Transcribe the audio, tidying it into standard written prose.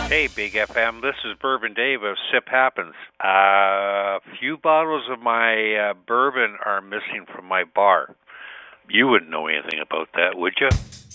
Hey, Big FM. This is Bourbon Dave of Sip Happens. A few bottles of my bourbon are missing from my bar. You wouldn't know anything about that, would you?